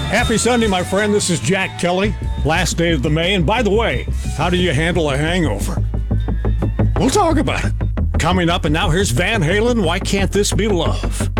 Happy Sunday, my friend. This is Jack Kelly. Last day of the May. And by the way, how do you handle a hangover? We'll talk about it. Coming up, and now here's Van Halen. Why Can't This Be Love?